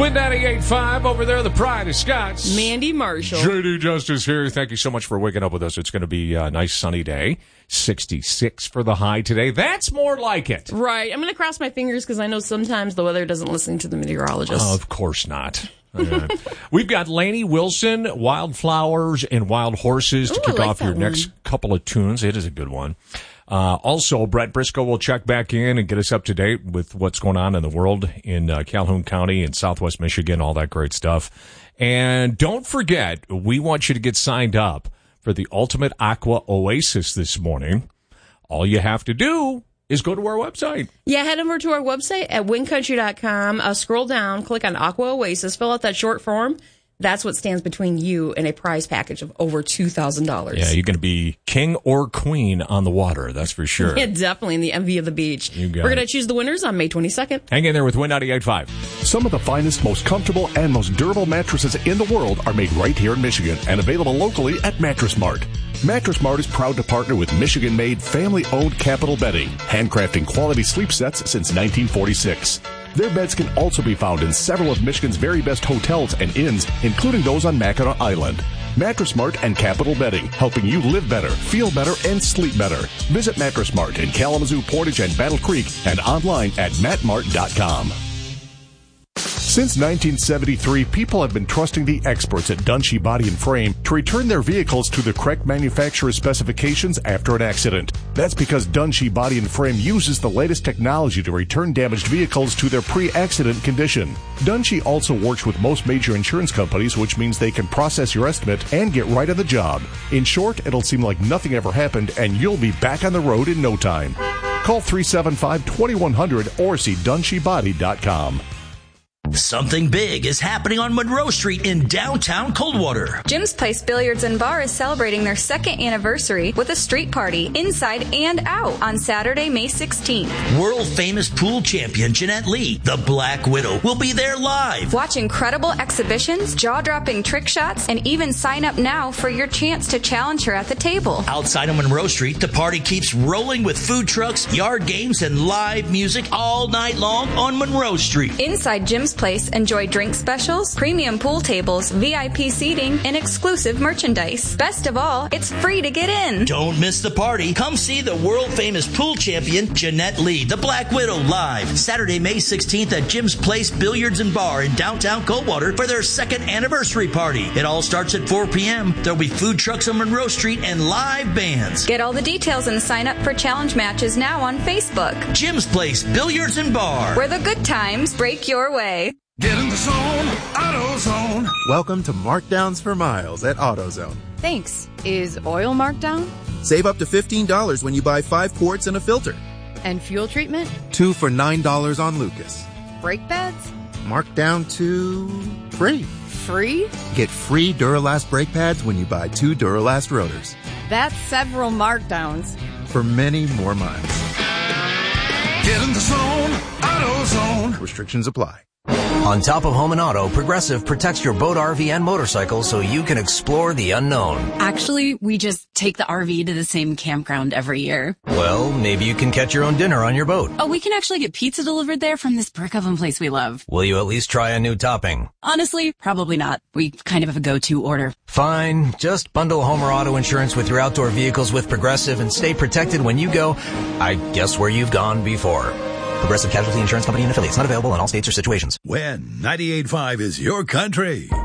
Twin 98.5 over there, the Pride of Scots. Mandy Marshall. JD Justice here. Thank you so much for waking up with us. It's going to be a nice sunny day. 66 for the high today. That's more like it. Right. I'm going to cross my fingers because I know sometimes the weather doesn't listen to the meteorologist. Of course not. We've got Lainey Wilson, Wildflowers and Wild Horses to kick off your next couple of tunes. It is a good one. Also, Brett Briscoe will check back in and get us up to date with what's going on in the world in Calhoun County and Southwest Michigan, all that great stuff. And don't forget, we want you to get signed up for the Ultimate Aqua Oasis this morning. All you have to do is go to our website. Yeah, head over to our website at wincountry.com. Scroll down, click on Aqua Oasis, fill out that short form. That's what stands between you and a prize package of over $2,000. Yeah, you're going to be king or queen on the water, that's for sure. Yeah, definitely in the envy of the beach. We're going to choose the winners on May 22nd. Hang in there with Win 98.5. Some of the finest, most comfortable, and most durable mattresses in the world are made right here in Michigan and available locally at Mattress Mart. Mattress Mart is proud to partner with Michigan-made, family-owned Capital Bedding, handcrafting quality sleep sets since 1946. Their beds can also be found in several of Michigan's very best hotels and inns, including those on Mackinac Island. Mattress Mart and Capital Bedding, helping you live better, feel better, and sleep better. Visit Mattress Mart in Kalamazoo, Portage, and Battle Creek, and online at mattmart.com. Since 1973, people have been trusting the experts at Dunshee Body and Frame to return their vehicles to the correct manufacturer's specifications after an accident. That's because Dunshee Body and Frame uses the latest technology to return damaged vehicles to their pre-accident condition. Dunshee also works with most major insurance companies, which means they can process your estimate and get right on the job. In short, it'll seem like nothing ever happened, and you'll be back on the road in no time. Call 375-2100 or see DunsheeBody.com. Something big is happening on Monroe Street in downtown Coldwater. Jim's Place Billiards and Bar is celebrating their second anniversary with a street party inside and out on Saturday, May 16th. World-famous pool champion Jeanette Lee, the Black Widow, will be there live. Watch incredible exhibitions, jaw-dropping trick shots, and even sign up now for your chance to challenge her at the table. Outside on Monroe Street, the party keeps rolling with food trucks, yard games, and live music all night long on Monroe Street. Inside Jim's Place, enjoy drink specials, premium pool tables, VIP seating, and exclusive merchandise. Best of all, it's free to get in. Don't miss the party. Come see the world-famous pool champion, Jeanette Lee, the Black Widow, live Saturday, May 16th at Jim's Place Billiards and Bar in downtown Coldwater for their second anniversary party. It all starts at 4 p.m. There'll be food trucks on Monroe Street and live bands. Get all the details and sign up for challenge matches now on Facebook. Jim's Place Billiards and Bar, where the good times break your way. Get in the zone, AutoZone. Welcome to Markdowns for Miles at AutoZone. Thanks. Is oil marked down? Save up to $15 when you buy 5 quarts and a filter. And fuel treatment? 2 for $9 on Lucas. Brake pads? Marked down to free. Free? Get free Duralast brake pads when you buy 2 Duralast rotors. That's several markdowns. For many more miles. Get in the zone, AutoZone. Restrictions apply. On top of home and auto, Progressive protects your boat, RV, and motorcycle so you can explore the unknown. Actually, we just take the RV to the same campground every year. Well, maybe you can catch your own dinner on your boat. Oh, we can actually get pizza delivered there from this brick oven place we love. Will you at least try a new topping? Honestly, probably not. We kind of have a go-to order. Fine. Just bundle home or auto insurance with your outdoor vehicles with Progressive and stay protected when you go, I guess, where you've gone before. Progressive Casualty Insurance Company and affiliates. Not available in all states or situations. When 98.5 is your country.